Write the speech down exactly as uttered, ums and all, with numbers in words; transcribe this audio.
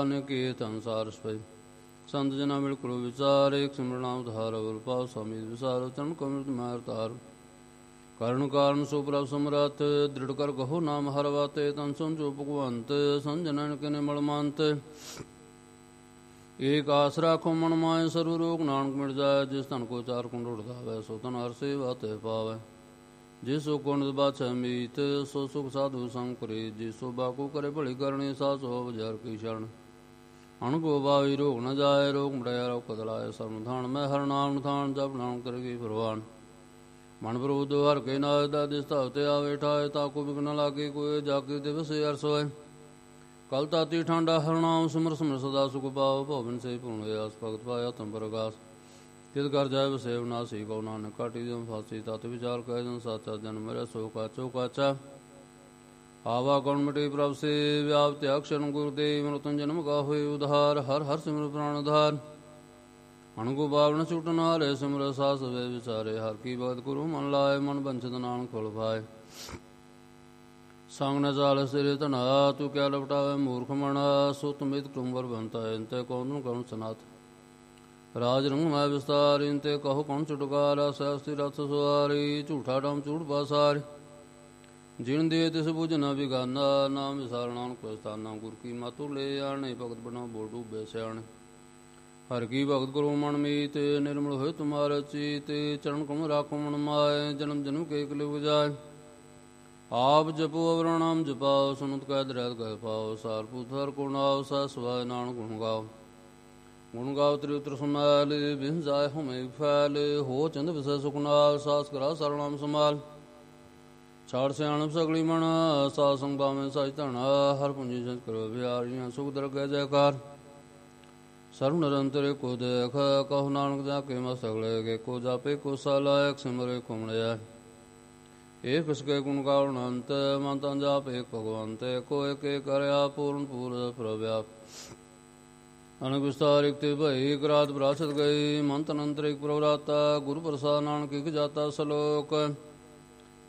ਕੇ ਸੰਸਾਰ ਸਪੈ ਸੰਤ ਜਨਾ ਮਿਲ ਕਰੋ ਵਿਚਾਰ ਏਕ ਸਿਮਰਨਾਮ ਧਾਰ ਅਵਰ ਪਾਉ ਸਵਾਮੀ ਵਿਸਾਰ ਚਰਨ ਕਮਿਤ ਮਾਰ ਤਾਰ ਕਰਨ ਕਾਰਨ ਸੋ ਪ੍ਰਭ ਸਮਰਥ ਦ੍ਰਿੜ ਕਰ ਕਹੋ ਨਾਮ ਹਰ ਵਾਤੇ ਤਨ ਸੰਜੋ ਭਗਵੰਤ ਸੰਜਨਨ ਕੇ ਨਿਮਲ ਮੰਤ ਏਕ ਆਸ ਰਾਖੋ ਮਨ ਮਾਇ ਸਰਬ ਰੋਗ ਨਾਨਕ ਮਿਟ ਜਾਏ ਜਿਸ ਧਨ ਕੋ ਚਾਰ ਕੁੰਡ ਉੜਦਾਵੇ ਸੋ ਤਨ ਹਰ ਸੇਵਾ ਤੇ ਪਾਵੇ ਜਿਸ ਸੋ ਕੁੰਡ ਬਾਛੈ ਮੀਤ ਸੋ ਸੁਖ ਸਾਧੂ ਸੰਗ ਕਰੇ ਜਿਸ ਸੋ ਬਾਕੂ ਕਰੇ ਭਲੀ ਕਰਨੀ ਸਾ ਸੋ ਬਜਰ ਕੀ ਸ਼ਰਨ ਅਣਗੋ ਬਾਵੀ ਰੋਗ ਨ ਜਾਏ ਰੋਗ ਮੜਿਆ ਰੋ ਕਦਲਾਏ ਸਰਨ ਥਾਨ ਮੈਂ ਹਰ ਨਾਮ ਥਾਨ ਜਪ ਨਾਮ ਕਰੇਗੀ ਪ੍ਰਵਾਨ ਮਨ ਪ੍ਰਭੂ ਹਰ ਕੇ ਨਾਇ ਦਾ ਦਿਸ ਧਵ ਤੇ ਆਵੇ ਠਾਏ ਤਾਕੂ ਬਿਘਨ ਲਾਗੇ ਕੋਈ ਜਾਗੇ ਦਿਵਸ ਅਰਸ ਹੋਏ ਕਲ ਤਾਤੀ ਠਾਂਡਾ ਹਰ ਨਾਮ ਸਿਮਰ ਸਿਮਰ ਸਦਾ ਸੁਖ ਪਾਉ ਭਵਨ ਸੇ ਪੂਰਨ ਆਸ ਭਗਤ ਪਾਇਆ ਤਮ ਪ੍ਰਗਾਸ ਕਿਤ ਕਰ ਜਾਏ ਵਸੇਵ ਨਾਸੀ ਕਉ ਨਾਨਕ ਕਾਟੀ ਜਮ ਫਾਸੀ ਤਤ ਵਿਚਾਰ ਕਹਿ ਜਨ ਸਾਚਾ ਜਨ ਮੇਰੇ ਸੋ ਕਾਚੋ ਕਾਚਾ ਆਵਾ ਗੁਣ ਮਿਟੇ ਪ੍ਰਭ ਸੇ ਵਿਆਪ ਤੇ ਅਕਸ਼ਰ ਗੁਰਦੇਵ ਮਨੁਤਨ ਜਨਮ ਗਾ ਹੋਏ ਉਧਾਰ ਹਰ ਹਰ ਸਿਮਰ ਪ੍ਰਾਣ ਉਧਾਰ ਅਣਗੋ ਬਾਵਨ ਛੁਟ ਨਾਲੇ ਸਿਮਰ ਸਾਸ ਵੇ ਵਿਚਾਰੇ ਹਰ ਕੀ ਭਗਤ ਗੁਰੂ ਮਨ ਲਾਏ ਮਨ ਬੰਚਤ ਨਾਨਕ ਖੁਲ ਪਾਏ ਸੰਗ ਨ ਚਾਲ ਸਿਰੇ ਧਨਾ ਤੂੰ ਕਿਆ ਲਪਟਾਵੇ ਮੂਰਖ ਮਨ ਸੋ ਤੁਮਿਤ ਟੁੰਬਰ ਬੰਤਾ ਇੰਤੇ ਕੌਣ ਕੌਣ ਸਨਾਤ ਰਾਜ ਰੰਗ ਮੈਂ ਵਿਸਤਾਰ ਇੰਤੇ ਕਹੋ ਕੌਣ ਚੁਟਕਾਰਾ ਸਹਸਤੀ ਰਥ ਸੁਆਰੀ ਝੂਠਾ ਡਮ ਝੂਠ ਪਾਸਾਰ ਜਿਨ ਦੇ ਤਿਸ ਬੁਝ ਨ ਬਿਗਾਨਾ ਨਾਮ ਵਿਸਾਰ ਨਾਨਕ ਪਛਤਾਨਾ ਗੁਰ ਕੀ ਮਤੁ ਲੈ ਆਣੇ ਭਗਤ ਬਣਾ ਬੋਲ ਡੂਬੇ ਸਿਆਣੇ ਹਰ ਕੀ ਭਗਤ ਗੁਰੂ ਮਨ ਮੀਤ ਨਿਰਮਲ ਹੋਏ ਤੁਮਾਰ ਚੀਤ ਚਰਨ ਕਮਲ ਰਾਖੋ ਮਨ ਮਾਏ ਜਨਮ ਜਨਮ ਕੇ ਕਲੇ ਬੁਝਾਏ ਆਪ ਜਪੋ ਅਵਰ ਨਾਮ ਜਪਾਓ ਸੁਨਤ ਕੈ ਦਰਦ ਕੈ ਪਾਓ ਸਾਰ ਪੂਤ ਹਰ ਕੋ ਨਾਉ ਸਾ ਸਵਾਇ ਨਾਨਕ ਗੁਣ ਗਾਓ ਗੁਣ ਗਾਓ ਤ੍ਰਿ ਉਤਰ ਸੁਨਾਲ ਬਿਨ ਜਾਏ ਹਮੇ ਫੈਲ ਹੋ ਚੰਦ ਵਿਸੈ ਸੁਖ ਨਾਲ ਸਾਸ ਕਰਾ ਸਰਨਾਮ ਸਮਾਲ ਛਾੜ ਸਿਆਣਪ ਸਗਲੀ ਮਨ ਸਾਧ ਸੰਗ ਬਾਵੇਂ ਸਾਜ ਧਣਾ ਹਰ ਪੁੰਜੀ ਸੰਤ ਕਰੋ ਵਿਆਰੀਆਂ ਸੁਖ ਦਰਗਹਿ ਜੈਕਾਰ ਸਰਬ ਨਿਰੰਤਰ ਕੋ ਦੇਖ ਕਹੋ ਨਾਨਕ ਜਾ ਕੇ ਮਸ ਸਗਲੇ ਕੇ ਕੋ ਜਾਪੇ ਕੋ ਸਾਲਾਇਕ ਸਿਮਰੇ ਕੁਮੜਿਆ ਏਕ ਕਿਸਕੇ ਗੁਣ ਗਾਉ ਅਨੰਤ ਮਨ ਤਨ ਜਾਪ ਏਕ ਭਗਵੰਤ ਕੋ ਏਕ ਕਰਿਆ ਪੂਰਨ ਪੂਰ ਪ੍ਰਵਿਆਪ ਅਨਕ ਵਿਸਤਾਰ ਇਕ ਤੇ ਭਈ ਇਕ ਰਾਤ ਬਰਾਸਤ ਗਈ ਮਨ ਤਨ ਅੰਤਰ ਇਕ ਪ੍ਰਵਰਾਤਾ ਗੁਰੂ ਪ੍ਰਸਾਦ ਨਾਨਕ ਇਕ ਜਾਤਾ ਸਲੋਕ